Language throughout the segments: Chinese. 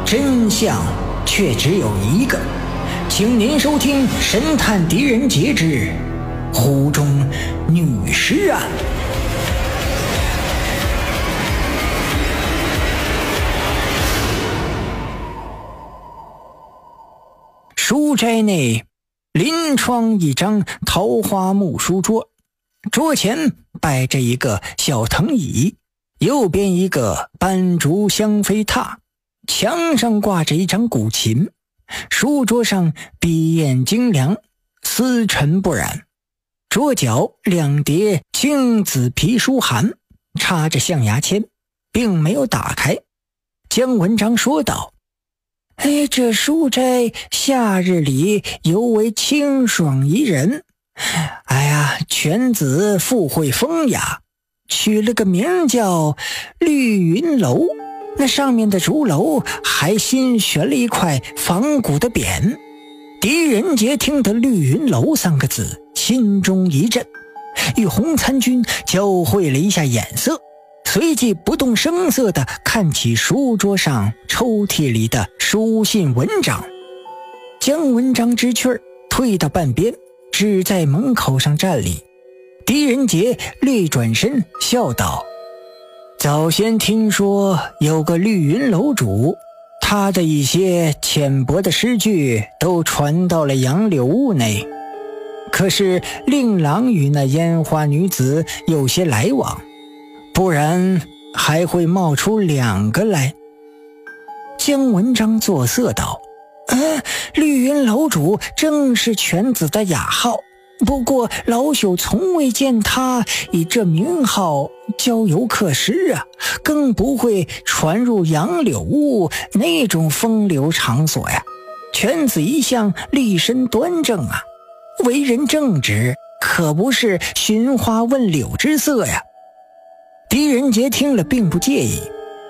真相却只有一个。请您收听《神探狄仁杰之湖中女尸案》。书斋内临窗一张桃花木书桌，桌前摆着一个小藤椅，右边一个斑竹香妃榻，墙上挂着一张古琴，书桌上笔砚精良，丝尘不染。桌角2叠青紫皮书函，插着象牙签，并没有打开。姜文章说道：这书斋夏日里尤为清爽宜人。犬子富贵风雅，取了个名叫绿云楼，那上面的竹楼还新悬了一块仿古的匾。狄仁杰听得绿云楼3个字，心中一震，与洪参军交汇了一下眼色，随即不动声色地看起书桌上抽屉里的书信文章。姜文章知趣儿，退到半边，只在门口上站立。狄仁杰略转身笑道：早先听说有个绿云楼主，他的一些浅薄的诗句都传到了杨柳屋内，可是令郎与那烟花女子有些来往，不然还会冒出2个来。姜文章作色道：绿云楼主正是犬子的雅号，不过老朽从未见他以这名号交游客诗啊，更不会传入杨柳屋那种风流场所呀。犬子一向立身端正啊，为人正直，可不是寻花问柳之色呀。狄仁杰听了并不介意。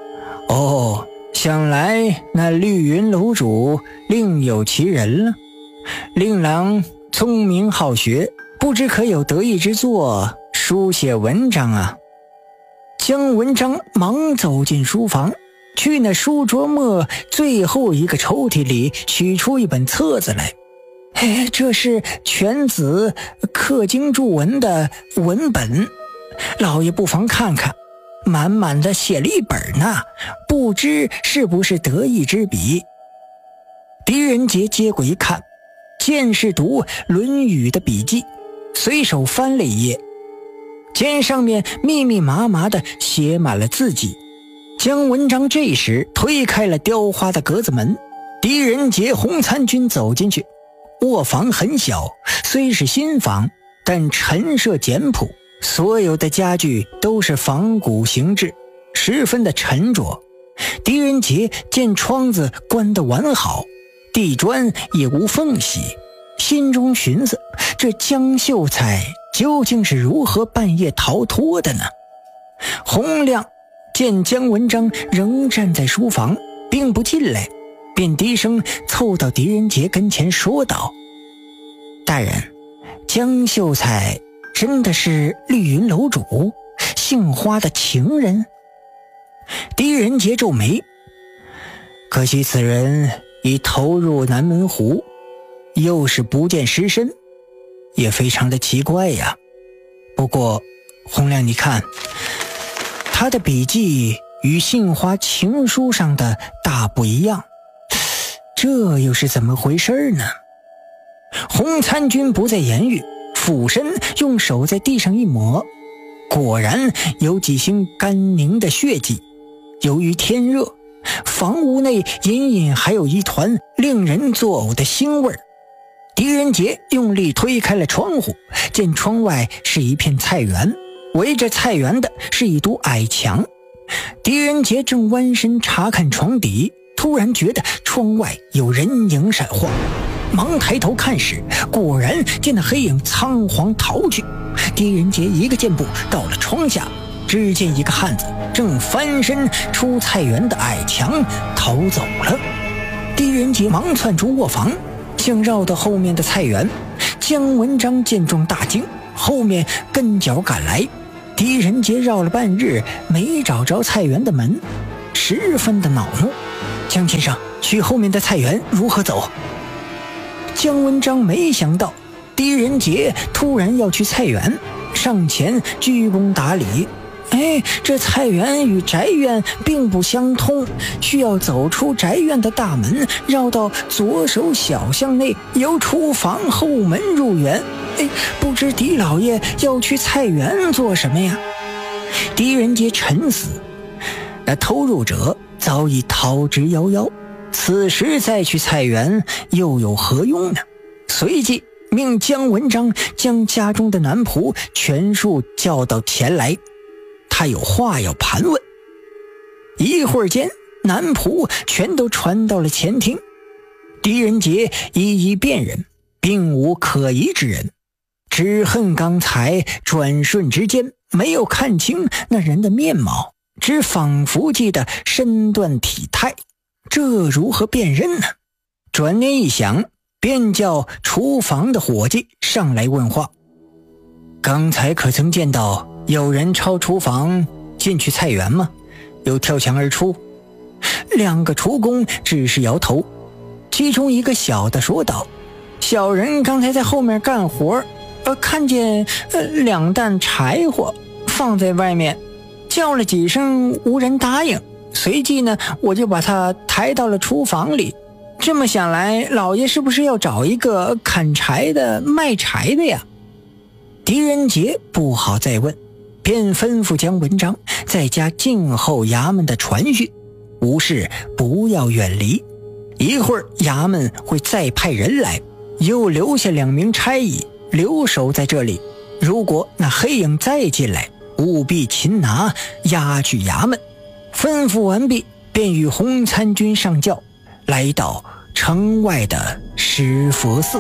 想来那绿云楼主另有其人了。令郎聪明好学，不知可有得意之作，书写文章啊。姜文章忙走进书房，去那书桌末最后一个抽屉里取出一本册子来。这是犬子刻经注文的文本，老爷不妨看看，满满的写了一本呢，不知是不是得意之笔。狄仁杰接过一看，见是读《论语》的笔记，随手翻了一页，见上面密密麻麻的写满了字迹。姜文章这时推开了雕花的格子门，狄仁杰、洪参军走进去。卧房很小，虽是新房，但陈设简朴，所有的家具都是仿古形制，十分的沉着。狄仁杰见窗子关得完好，地砖也无缝隙，心中寻思，这江秀才究竟是如何半夜逃脱的呢？洪亮见姜文章仍站在书房，并不进来，便低声凑到狄仁杰跟前说道：大人，江秀才真的是绿云楼主姓花的情人？狄仁杰皱眉，可惜此人已投入南门湖，又是不见尸身，也非常的奇怪呀。不过洪亮，你看他的笔记与杏花情书上的大不一样，这又是怎么回事呢？洪参军不再言语，俯身用手在地上一抹，果然有几星干凝的血迹。由于天热，房屋内隐隐还有一团令人作呕的腥味。狄仁杰用力推开了窗户，见窗外是一片菜园，围着菜园的是一堵矮墙。狄仁杰正弯身查看床底，突然觉得窗外有人影闪晃，忙抬头看时，果然见那黑影仓皇逃去。狄仁杰一个箭步到了窗下，只见一个汉子正翻身出菜园的矮墙逃走了。狄仁杰忙窜出卧房，想绕到后面的菜园。姜文章见状大惊，后面跟脚赶来。狄仁杰绕了半日没找着菜园的门，十分的恼怒。 江先生，去后面的菜园如何走？姜文章没想到狄仁杰突然要去菜园，上前鞠躬打礼。这菜园与宅院并不相通，需要走出宅院的大门，绕到左手小巷内，由厨房后门入园。不知狄老爷要去菜园做什么呀？狄仁杰沉思，那偷入者早已逃之夭夭，此时再去菜园又有何用呢？随即命姜文章将家中的男仆全数叫到前来，他有话要盘问。一会儿间，男仆全都传到了前厅。狄仁杰一一辨认，并无可疑之人，只恨刚才转瞬之间没有看清那人的面貌，只仿佛记得身段体态，这如何辨认呢？转念一想，便叫厨房的伙计上来问话。刚才可曾见到有人抄厨房进去菜园吗？又跳墙而出？两个厨工只是摇头，其中一个小的说道：小人刚才在后面干活，看见2担柴火放在外面，叫了几声无人答应，随即呢我就把他抬到了厨房里。这么想来，老爷是不是要找一个砍柴的卖柴的呀？狄仁杰不好再问，便吩咐姜文章在家静候衙门的传讯，无事不要远离，一会儿衙门会再派人来，又留下2名差役留守在这里，如果那黑影再进来，务必擒拿押去衙门。吩咐完毕，便与洪参军上轿，来到城外的石佛寺。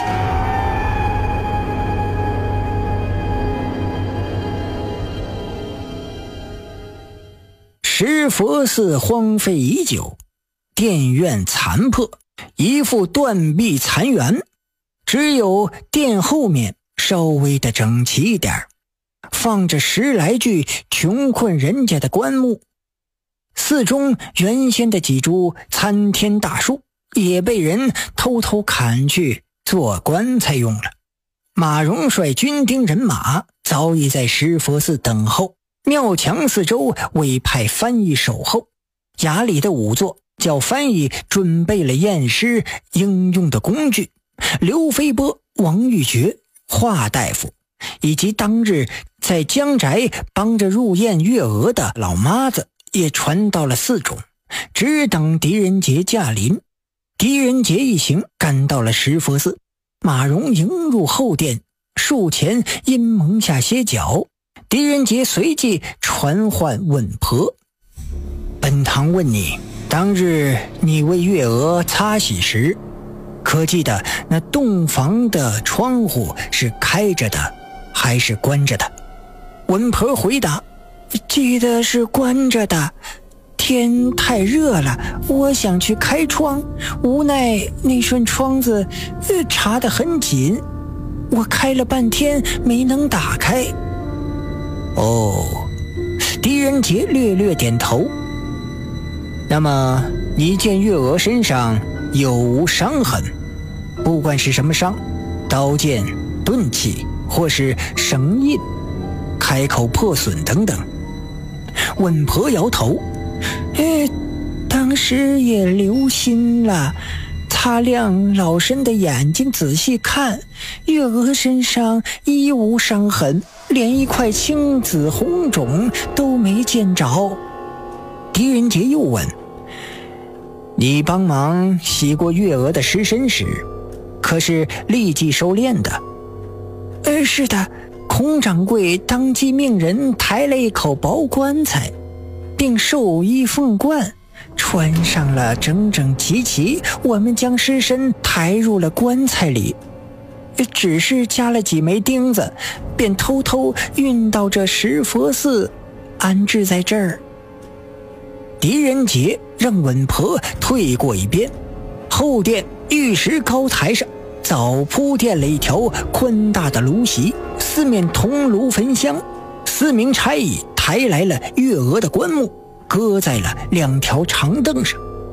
石佛寺荒废已久，殿院残破，一副断壁残垣，只有殿后面稍微的整齐一点，放着10来具穷困人家的棺木。寺中原先的几株参天大树也被人偷偷砍去做棺材用了。马荣率军丁人马早已在石佛寺等候，庙墙四周委派翻译守候，衙里的仵作叫翻译准备了验尸应用的工具。刘飞波、王玉珏、华大夫以及当日在江宅帮着入殓月娥的老妈子也传到了寺中，只等狄仁杰驾临。狄仁杰一行赶到了石佛寺，马荣迎入后殿，树前因蒙下歇脚。狄仁杰随即传唤稳婆：本堂问你，当日你为月娥擦洗时，可记得那洞房的窗户是开着的还是关着的？稳婆回答：记得是关着的，天太热了，我想去开窗，无奈那顺窗子插得很紧，我开了半天没能打开。哦，狄仁杰略略点头。那么你见月娥身上有无伤痕？不管是什么伤，刀剑、钝器或是绳印、开口破损等等。稳婆摇头：当时也留心了，擦亮老身的眼睛仔细看，月娥身上一无伤痕，连一块青紫红肿都没见着。狄仁杰又问：你帮忙洗过月娥的尸身时，可是立即收殓的？是的，孔掌柜当即命人抬了一口薄棺材，并授衣凤冠，穿上了整整齐齐，我们将尸身抬入了棺材里，只是加了几枚钉子，便偷偷运到这石佛寺，安置在这儿。狄仁杰让稳婆退过一边，后殿玉石高台上早铺垫了一条宽大的炉席，四面铜炉焚香。4名差役抬来了月娥的棺木，搁在了2条长凳上。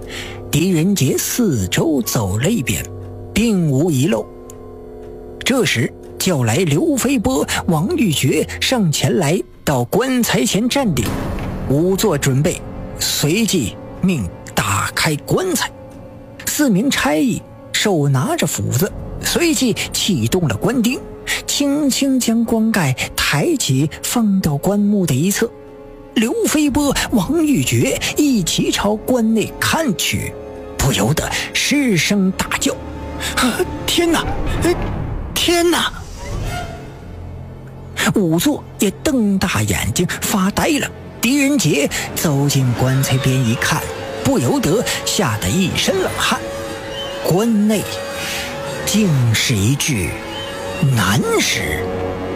狄仁杰四周走了一遍，并无遗漏。这时叫来刘飞波、王玉珏上前来到棺材前站定，仵作准备，随即命打开棺材。4名差役手拿着斧子，随即启动了棺钉，轻轻将棺盖抬起放到棺木的一侧。刘飞波、王玉珏一起朝棺内看去，不由得失声大叫：天哪，天哪！仵作也瞪大眼睛发呆了。狄仁杰走进棺材边一看，不由得吓得一身冷汗。棺内竟是一具男尸。